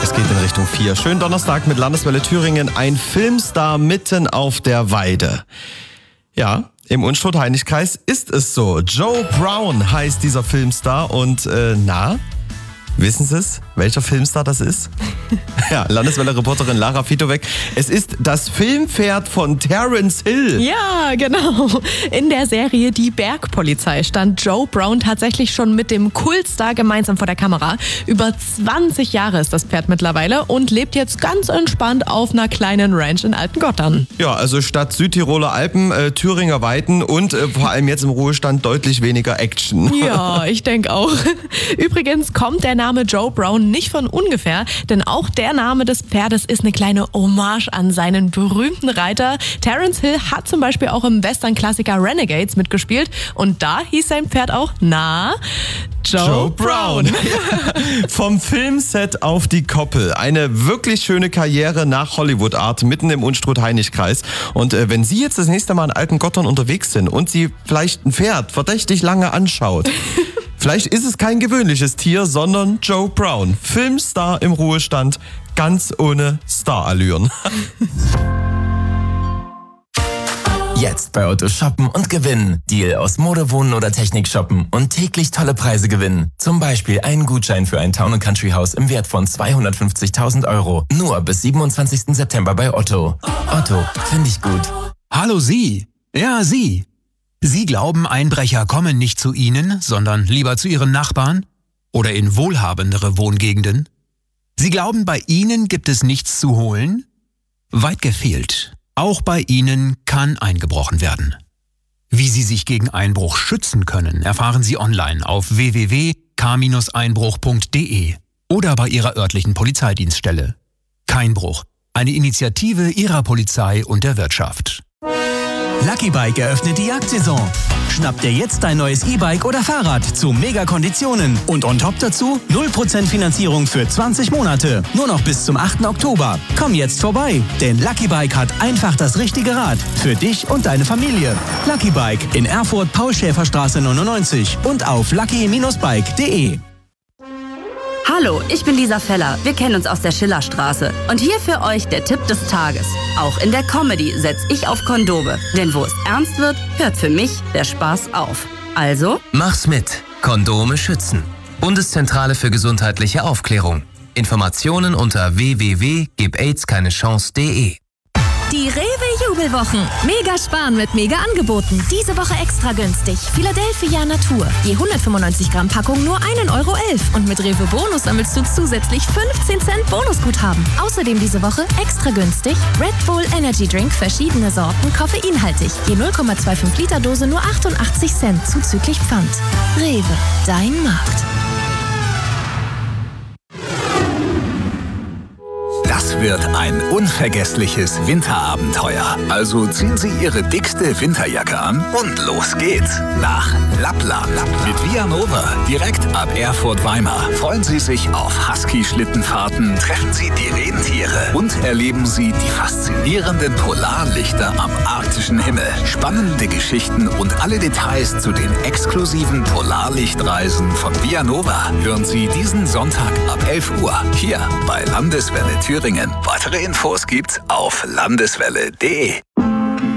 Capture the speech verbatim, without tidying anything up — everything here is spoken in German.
Es geht in Richtung vier. Schönen Donnerstag mit Landeswelle Thüringen. Ein Filmstar mitten auf der Weide. Ja, im Unstrut-Heinig-Kreis ist es so. Joe Brown heißt dieser Filmstar und äh, na, wissen Sie es, welcher Filmstar das ist? Ja, Landeswelle-Reporterin Lara Fitowek. Es ist das Filmpferd von Terence Hill. Ja, genau. In der Serie Die Bergpolizei stand Joe Brown tatsächlich schon mit dem Kultstar gemeinsam vor der Kamera. Über zwanzig Jahre ist das Pferd mittlerweile und lebt jetzt ganz entspannt auf einer kleinen Ranch in Altengottern. Ja, also statt Südtiroler Alpen, äh, Thüringer Weiden und äh, vor allem jetzt im Ruhestand deutlich weniger Action. Ja, ich denke auch. Übrigens kommt der Name Joe Brown nicht von ungefähr, denn auch der Name des Pferdes ist eine kleine Hommage an seinen berühmten Reiter. Terence Hill hat zum Beispiel auch im Western-Klassiker Renegades mitgespielt und da hieß sein Pferd auch, na, Joe, Joe Brown. Brown. Vom Filmset auf die Koppel. Eine wirklich schöne Karriere nach Hollywood-Art mitten im Unstrut-Heinig-Kreis. Und äh, wenn Sie jetzt das nächste Mal in Altengottern unterwegs sind und Sie vielleicht ein Pferd verdächtig lange anschaut, vielleicht ist es kein gewöhnliches Tier, sondern Joe Brown. Filmstar im Ruhestand, ganz ohne Starallüren. Jetzt bei Otto shoppen und gewinnen. Deal aus Mode, Wohnen oder Technik shoppen und täglich tolle Preise gewinnen. Zum Beispiel einen Gutschein für ein Town and Country Haus im Wert von zweihundertfünfzigtausend Euro. Nur bis siebenundzwanzigsten September bei Otto. Otto, finde ich gut. Hallo Sie. Ja, Sie. Sie glauben, Einbrecher kommen nicht zu Ihnen, sondern lieber zu Ihren Nachbarn? Oder in wohlhabendere Wohngegenden? Sie glauben, bei Ihnen gibt es nichts zu holen? Weit gefehlt. Auch bei Ihnen kann eingebrochen werden. Wie Sie sich gegen Einbruch schützen können, erfahren Sie online auf w w w punkt k einbruch punkt d e oder bei Ihrer örtlichen Polizeidienststelle. Keinbruch, eine Initiative Ihrer Polizei und der Wirtschaft. Lucky Bike eröffnet die Jagdsaison. Schnapp dir jetzt dein neues E-Bike oder Fahrrad zu Mega-Konditionen. Und on top dazu null Prozent Finanzierung für zwanzig Monate. Nur noch bis zum achten Oktober. Komm jetzt vorbei, denn Lucky Bike hat einfach das richtige Rad. Für dich und deine Familie. Lucky Bike in Erfurt, Paul-Schäfer-Straße neunundneunzig und auf lucky Bindestrich bike punkt d e. Hallo, ich bin Lisa Feller. Wir kennen uns aus der Schillerstraße. Und hier für euch der Tipp des Tages. Auch in der Comedy setze ich auf Kondome. Denn wo es ernst wird, hört für mich der Spaß auf. Also? Mach's mit. Kondome schützen. Bundeszentrale für gesundheitliche Aufklärung. Informationen unter w w w punkt gib aids keine chance punkt d e. Die Rewe-Jubelwochen. Mega sparen mit Mega-Angeboten. Diese Woche extra günstig. Philadelphia Natur. Je hundertfünfundneunzig Gramm Packung nur ein Euro elf. Und mit Rewe Bonus sammelst du zusätzlich fünfzehn Cent Bonusguthaben. Außerdem diese Woche extra günstig Red Bull Energy Drink, verschiedene Sorten, koffeinhaltig. Je null Komma fünfundzwanzig Liter Dose nur achtundachtzig Cent zuzüglich Pfand. Rewe, dein Markt. Das wird ein unvergessliches Winterabenteuer. Also ziehen Sie Ihre dickste Winterjacke an und los geht's nach Lappland. Mit Vianova, direkt ab Erfurt-Weimar. Freuen Sie sich auf Husky-Schlittenfahrten, treffen Sie die Rentiere und erleben Sie die faszinierenden Polarlichter am arktischen Himmel. Spannende Geschichten und alle Details zu den exklusiven Polarlichtreisen von Vianova hören Sie diesen Sonntag ab elf Uhr hier bei Landeswelle Thüringen. Weitere Infos gibt's auf landeswelle punkt d e.